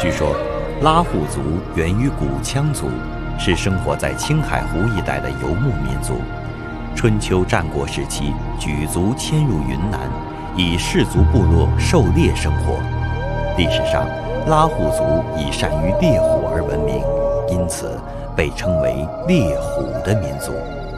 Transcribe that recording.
据说，拉祜族源于古羌族，是生活在青海湖一带的游牧民族。春秋战国时期，举族迁入云南，以氏族部落狩猎生活。历史上，拉祜族以善于猎虎而闻名，因此被称为猎虎的民族。